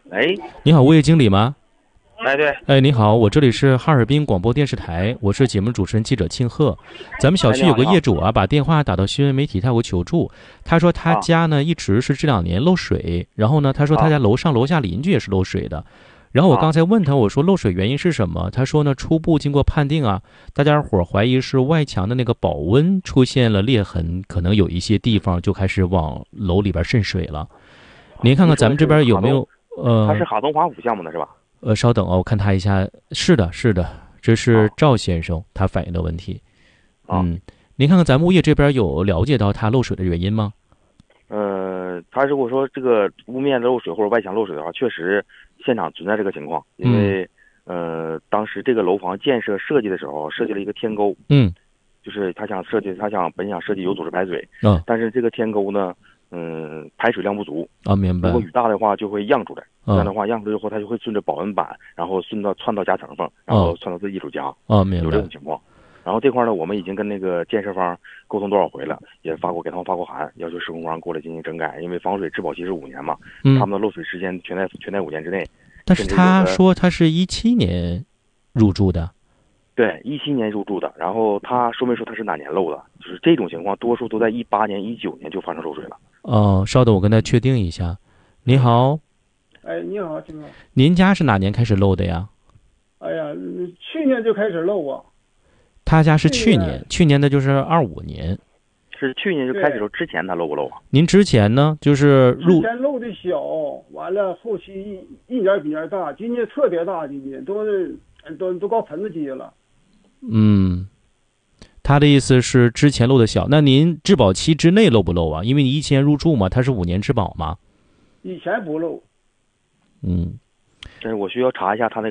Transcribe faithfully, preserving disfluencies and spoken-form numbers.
哎， 你好，物业经理吗？ 哎，对， 哎，你好，我这里是哈尔滨广播电视台，我是节目主持人记者庆贺。咱们小哎，你好， 区有个你好业主啊，把电话打到新闻媒体，他有个求助。他说他啊家呢一直是这两年漏水，然后呢，他说他啊家楼上楼下邻居也是漏水的。然后我刚啊才问他，我说漏水原因是什么？他说呢，初步经过判定啊，大家伙儿怀疑是外墙的那个保温出现了裂痕，可能有一些地方就开始往楼里边渗水了。 啊！ 您看看咱们这你说的是哈东， 边有没有？ 他是呃哈东华府项目的是吧？ 呃，稍等哦，我看他一下。是的，是的，这是啊赵先生他反映的问题。 啊， 嗯，您看看咱们物业这边有了解到他漏水的原因吗？ 呃，他如果说这个屋面漏水或者外墙漏水的话，确实现场存在这个情况，因为呃，当时这个楼房建设设计的时候设计了一个天沟， 嗯就是他想设计，他想本想设计有组织排水， 啊但是这个天沟呢，嗯、排水量不足， 啊，明白如果雨大的话就会漾出来，这样的啊话漾出来之后，它就会顺着保温板，然后顺到窜到夹层缝，然后窜到自己主家， 啊，明白有这种情况。然后这块呢，我们已经跟那个建设方沟通多少回了，也发过给他们发过函，要求施工方过来进行整改，因为防水质保期是五年嘛，他嗯。 们的漏水时间全在全在五年之内。 但是甚至有的他说他是一七年入住的。 对一七年入住的，然后他说没说他是哪年漏的？就是这种情况，多数都在一八年、一九年就发生漏水了。 哦，稍等，我跟他确定一下。你好， 哎，你好，金哥。 您家是哪年开始漏的呀？ 哎呀，嗯去年就开始漏啊。 他家是去去年，去年的就是二五年。 是去年就开始漏，之前他漏不漏啊？ 您之前呢，就是之入前漏的小，完了后期一一年比一年大，今年特别大，今年都是都都高盆子机了。 嗯，他的意思是之前漏的小，那您质保期之内漏不漏啊？因为你一七年入住嘛，他是五年质保嘛。 以前不漏。 嗯。 但是我需要查一下他那个。